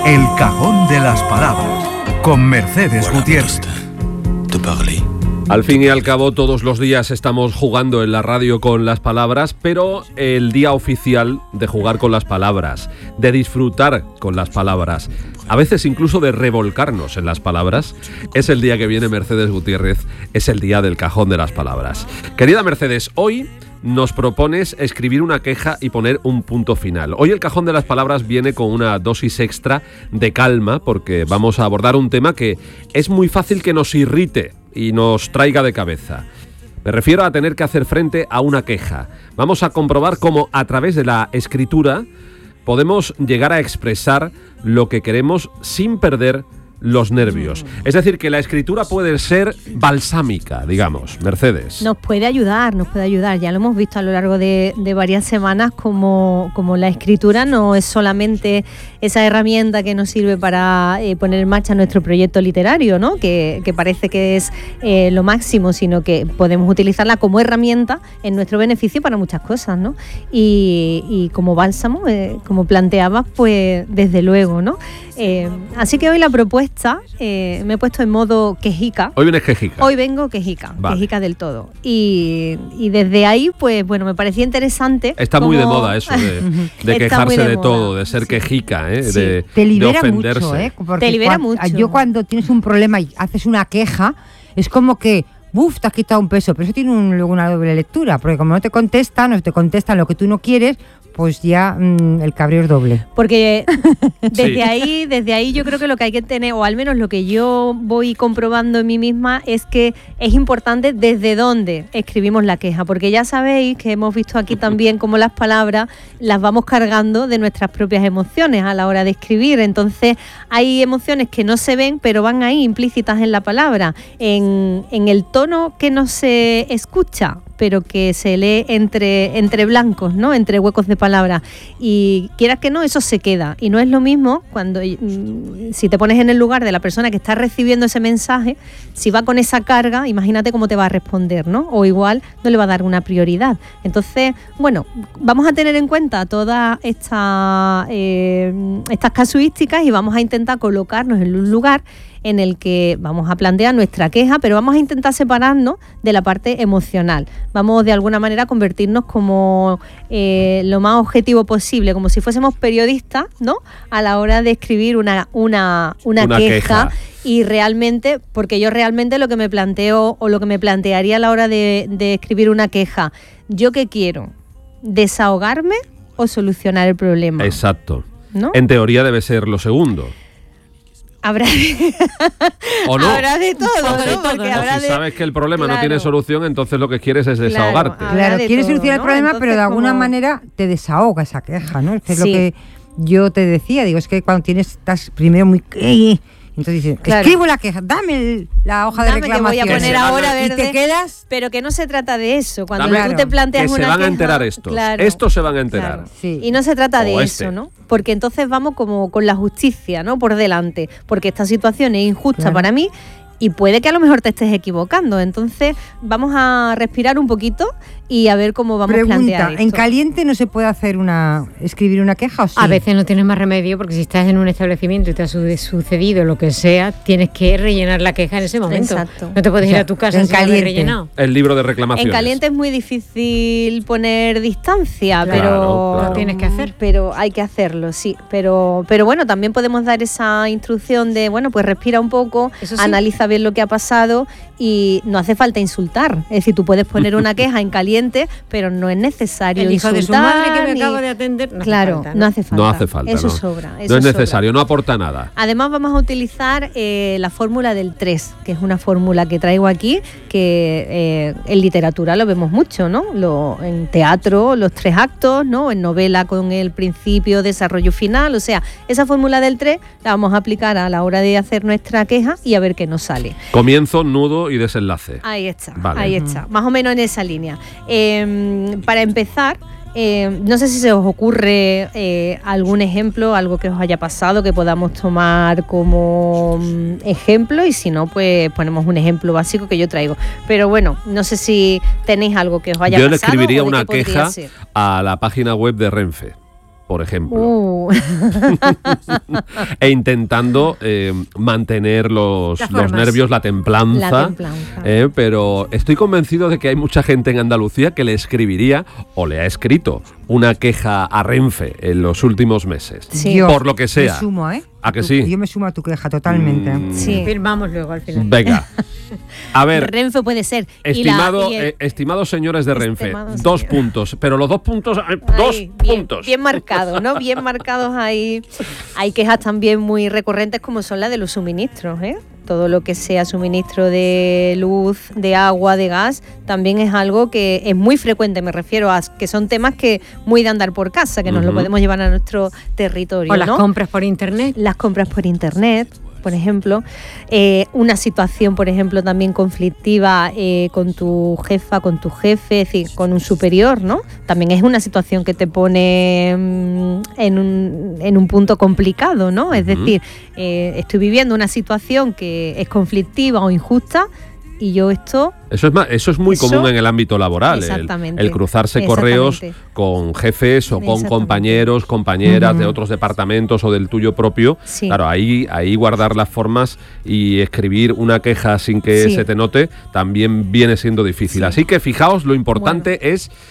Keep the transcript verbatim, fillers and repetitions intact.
El Cajón de las Palabras, con Mercedes Gutiérrez. Al fin y al cabo, todos los días estamos jugando en la radio con las palabras, pero el día oficial de jugar con las palabras, de disfrutar con las palabras, a veces incluso de revolcarnos en las palabras, es el día que viene Mercedes Gutiérrez, es el día del Cajón de las Palabras. Querida Mercedes, hoy nos propones escribir una queja y poner un punto final. Hoy el Cajón de las Palabras viene con una dosis extra de calma, porque vamos a abordar un tema que es muy fácil que nos irrite y nos traiga de cabeza. Me refiero a tener que hacer frente a una queja. Vamos a comprobar cómo a través de la escritura podemos llegar a expresar lo que queremos sin perder los nervios. Es decir, que la escritura puede ser balsámica, digamos. Mercedes. Nos puede ayudar, nos puede ayudar. Ya lo hemos visto a lo largo de, de varias semanas como, como la escritura no es solamente esa herramienta que nos sirve para eh, poner en marcha nuestro proyecto literario, ¿no? Que, que parece que es eh, lo máximo, sino que podemos utilizarla como herramienta en nuestro beneficio para muchas cosas, ¿no? Y, y como bálsamo, eh, como planteabas, pues desde luego, ¿no? Eh, así que hoy la propuesta, eh, me he puesto en modo quejica. Hoy vienes quejica. Hoy vengo quejica, vale. quejica del todo. Y, y desde ahí, pues bueno, me parecía interesante. Está como... muy de moda eso de, de quejarse de, de todo, de ser sí. quejica, ¿eh? Sí. de, Te libera de ofenderse. mucho, ¿eh? Porque Te libera cuando, mucho. Yo cuando tienes un problema y haces una queja, es como que ¡buf! Te has quitado un peso, pero eso tiene un, luego una doble lectura, porque como no te contestan, no te contestan lo que tú no quieres, pues ya mmm, el cabreo es doble. Porque desde sí. ahí, desde ahí yo creo que lo que hay que tener, o al menos lo que yo voy comprobando en mí misma, es que es importante desde dónde escribimos la queja, porque ya sabéis que hemos visto aquí también cómo las palabras las vamos cargando de nuestras propias emociones a la hora de escribir. Entonces hay emociones que no se ven, pero van ahí implícitas en la palabra, en, en el tono que no se escucha, pero que se lee entre, entre blancos, ¿no? Entre huecos de palabras. Y quieras que no, eso se queda. Y no es lo mismo cuando, mmm, si te pones en el lugar de la persona que está recibiendo ese mensaje, si va con esa carga, imagínate cómo te va a responder, ¿no? O igual no le va a dar una prioridad. Entonces, bueno, vamos a tener en cuenta todas esta, eh, estas casuísticas y vamos a intentar colocarnos en un lugar en el que vamos a plantear nuestra queja, pero vamos a intentar separarnos de la parte emocional. Vamos de alguna manera a convertirnos como eh, lo más objetivo posible, como si fuésemos periodistas, ¿no? A la hora de escribir una, una, una, una queja, queja. Y realmente, porque yo realmente lo que me planteo o lo que me plantearía a la hora de, de escribir una queja, ¿yo qué quiero? ¿Desahogarme o solucionar el problema? Exacto. ¿No? En teoría debe ser lo segundo. Habrá de, ¿O no? habrá de todo, ¿no? Si, Porque no, habrá si de... sabes que el problema Claro. no tiene solución, entonces lo que quieres es desahogarte. Claro, Claro, de quieres todo, solucionar ¿no? el problema, Entonces, pero de alguna como... manera te desahoga esa queja, ¿no? Es que es Sí. lo que yo te decía, digo, es que cuando tienes, estás primero muy... Entonces dices, Claro. escribo la queja, dame el, la hoja Dame de que voy a reclamación. poner ahora y verde. te quedas... Pero que no se trata de eso. Cuando Dame, tú te planteas que una se van queja, a enterar estos. claro, estos se van a enterar. claro. Sí. Y no se trata O de este. eso, ¿no? Porque entonces vamos como con la justicia, ¿no? Por delante. Porque esta situación es injusta Claro. para mí y puede que a lo mejor te estés equivocando. Entonces vamos a respirar un poquito y a ver cómo vamos a plantear Pregunta, esto. ¿en caliente no se puede hacer una escribir una queja o sí? A veces no tienes más remedio porque si estás en un establecimiento y te ha su- sucedido lo que sea, tienes que rellenar la queja en ese momento. Exacto. No te puedes O ir sea, a tu casa en sin haber caliente. rellenado. El libro de reclamaciones. En caliente es muy difícil poner distancia, Claro, pero claro. Lo tienes que hacer. Pero hay que hacerlo, sí. Pero, pero bueno, también podemos dar esa instrucción de, bueno, pues respira un poco, Eso sí. analiza bien lo que ha pasado y no hace falta insultar. Es decir, tú puedes poner una queja en caliente, pero no es necesario El hijo de su insultar, madre que me ni- acaba de atender. No hace claro, falta, no hace falta. No hace falta. Eso no. sobra. No eso es sobra. necesario, no aporta nada. Además vamos a utilizar eh, la fórmula del tres, que es una fórmula que traigo aquí, que eh, en literatura lo vemos mucho, ¿no? Lo, en teatro, los tres actos, ¿no? En novela con el principio, desarrollo final, o sea, esa fórmula del tres la vamos a aplicar a la hora de hacer nuestra queja y a ver qué nos sale. Comienzo, nudo y desenlace. Ahí está, Vale. ahí está, más o menos en esa línea. Eh, para empezar, eh, no sé si se os ocurre eh, algún ejemplo, algo que os haya pasado que podamos tomar como mm, ejemplo, y si no, pues ponemos un ejemplo básico que yo traigo. Pero bueno, no sé si tenéis algo que os haya Yo le pasado. escribiría o de una qué podría queja ser. a la página web de Renfe. por ejemplo. Uh. E intentando eh, mantener los, los nervios, la templanza. La templanza. Eh, pero estoy convencido de que hay mucha gente en Andalucía que le escribiría o le ha escrito una queja a Renfe en los últimos meses. Sí. Yo Por lo que sea. Me sumo, ¿eh? ¿A que Tu- sí? Yo me sumo a tu queja totalmente. Mm, Sí. Firmamos luego al final. Venga. A ver, Renfe puede ser. Y la- estimado, y el- eh, estimados señores de Renfe, Estimados dos señores. puntos. Pero los dos puntos, eh, Ahí, dos bien, puntos. Bien marcados, ¿no? Bien marcados ahí. Hay quejas también muy recurrentes como son las de los suministros, ¿eh? Todo lo que sea suministro de luz, de agua, de gas, también es algo que es muy frecuente, me refiero a que son temas que muy de andar por casa, que nos lo Ujú. podemos llevar a nuestro territorio, O las ¿no? compras por internet. Las compras por internet, por ejemplo, eh, una situación, por ejemplo, también conflictiva eh, con tu jefa, con tu jefe, es decir, con un superior, ¿no? También es una situación que te pone mm, en, un, en un punto complicado, ¿no? Es Ujú. decir, eh, estoy viviendo una situación que es conflictiva o injusta y yo esto... Eso es, más, eso es muy Eso- común en el ámbito laboral, el, Exactamente. el cruzarse correos Exactamente. con jefes o con Exactamente. compañeros, compañeras Ujú. de otros departamentos o del tuyo propio. Sí. Claro, ahí, ahí guardar las formas y escribir una queja sin que Sí. se te note también viene siendo difícil. Sí. Así que fijaos, lo importante es